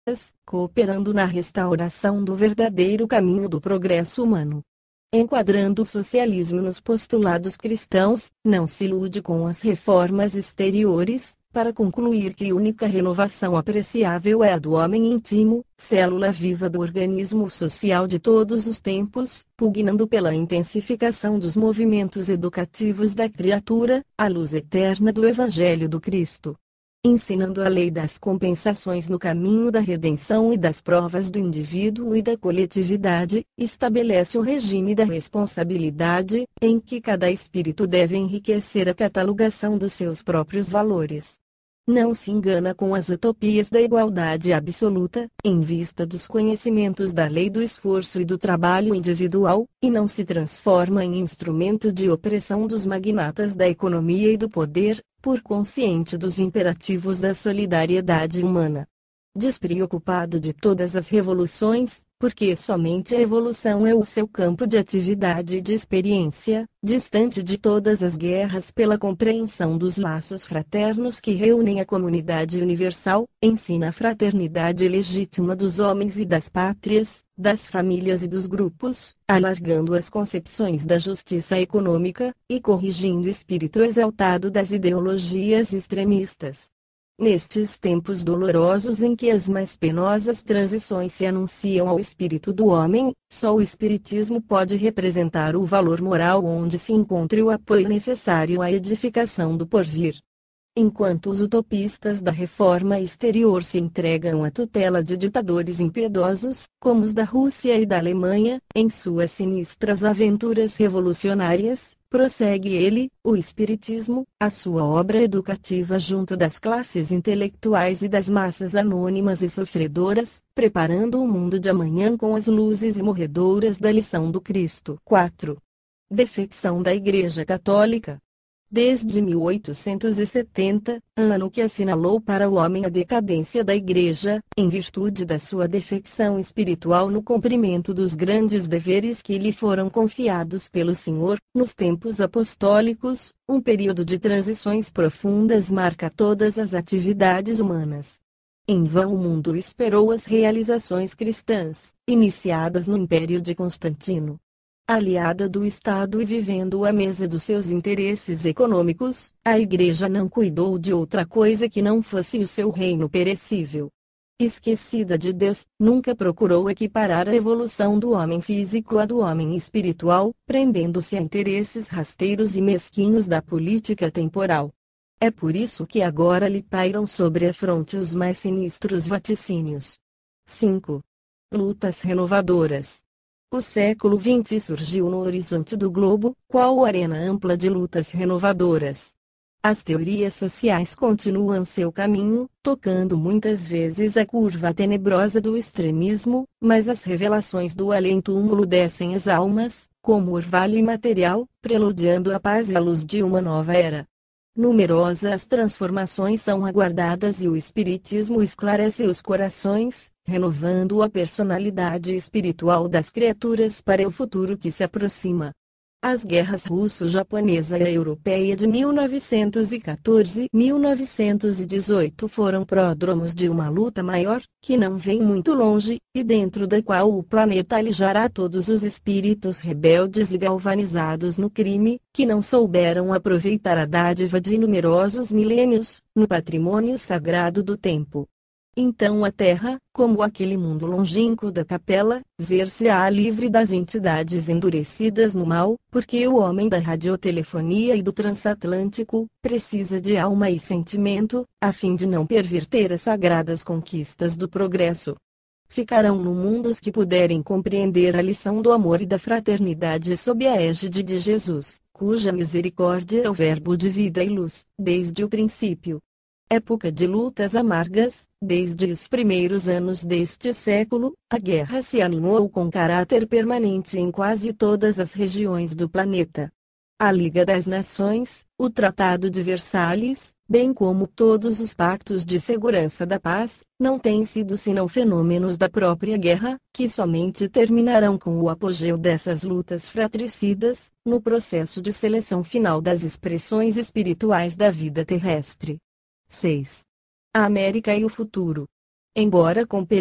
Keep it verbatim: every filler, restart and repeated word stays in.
cooperando na restauração do verdadeiro caminho do progresso humano. Enquadrando o socialismo nos postulados cristãos, não se ilude com as reformas exteriores, para concluir que a única renovação apreciável é a do homem íntimo, célula viva do organismo social de todos os tempos, pugnando pela intensificação dos movimentos educativos da criatura, à luz eterna do Evangelho do Cristo. Ensinando a lei das compensações no caminho da redenção e das provas do indivíduo e da coletividade, estabelece o regime da responsabilidade, em que cada espírito deve enriquecer a catalogação dos seus próprios valores. Não se engana com as utopias da igualdade absoluta, em vista dos conhecimentos da lei do esforço e do trabalho individual, e não se transforma em instrumento de opressão dos magnatas da economia e do poder, por consciente dos imperativos da solidariedade humana. Despreocupado de todas as revoluções, porque somente a evolução é o seu campo de atividade e de experiência, distante de todas as guerras pela compreensão dos laços fraternos que reúnem a comunidade universal, ensina a fraternidade legítima dos homens e das pátrias, das famílias e dos grupos, alargando as concepções da justiça econômica, e corrigindo o espírito exaltado das ideologias extremistas. Nestes tempos dolorosos em que as mais penosas transições se anunciam ao espírito do homem, só o espiritismo pode representar o valor moral onde se encontre o apoio necessário à edificação do porvir. Enquanto os utopistas da reforma exterior se entregam à tutela de ditadores impiedosos, como os da Rússia e da Alemanha, em suas sinistras aventuras revolucionárias, prossegue ele, o Espiritismo, a sua obra educativa junto das classes intelectuais e das massas anônimas e sofredoras, preparando o mundo de amanhã com as luzes imorredoras da lição do Cristo. quatro. Defecção da Igreja Católica. Desde mil oitocentos e setenta, ano que assinalou para o homem a decadência da Igreja, em virtude da sua defecção espiritual no cumprimento dos grandes deveres que lhe foram confiados pelo Senhor, nos tempos apostólicos, um período de transições profundas marca todas as atividades humanas. Em vão o mundo esperou as realizações cristãs, iniciadas no Império de Constantino. Aliada do Estado e vivendo à mesa dos seus interesses econômicos, a Igreja não cuidou de outra coisa que não fosse o seu reino perecível. Esquecida de Deus, nunca procurou equiparar a evolução do homem físico à do homem espiritual, prendendo-se a interesses rasteiros e mesquinhos da política temporal. É por isso que agora lhe pairam sobre a fronte os mais sinistros vaticínios. cinco. Lutas renovadoras. O século vinte surgiu no horizonte do globo, qual arena ampla de lutas renovadoras. As teorias sociais continuam seu caminho, tocando muitas vezes a curva tenebrosa do extremismo, mas as revelações do além-túmulo descem as almas, como orvalho imaterial, preludiando a paz e a luz de uma nova era. Numerosas transformações são aguardadas e o Espiritismo esclarece os corações, renovando a personalidade espiritual das criaturas para o futuro que se aproxima. As guerras russo-japonesa e a europeia de mil novecentos e quatorze e mil novecentos e dezoito foram pródromos de uma luta maior, que não vem muito longe, e dentro da qual o planeta alijará todos os espíritos rebeldes e galvanizados no crime, que não souberam aproveitar a dádiva de numerosos milênios, no patrimônio sagrado do tempo. Então a Terra, como aquele mundo longínquo da capela, ver-se-á livre das entidades endurecidas no mal, porque o homem da radiotelefonia e do transatlântico, precisa de alma e sentimento, a fim de não perverter as sagradas conquistas do progresso. Ficarão no mundo os que puderem compreender a lição do amor e da fraternidade sob a égide de Jesus, cuja misericórdia é o verbo de vida e luz, desde o princípio. Época de lutas amargas, desde os primeiros anos deste século, a guerra se animou com caráter permanente em quase todas as regiões do planeta. A Liga das Nações, o Tratado de Versalhes, bem como todos os pactos de segurança da paz, não têm sido senão fenômenos da própria guerra, que somente terminarão com o apogeu dessas lutas fratricidas, no processo de seleção final das expressões espirituais da vida terrestre. seis. A América e o futuro. Embora compelido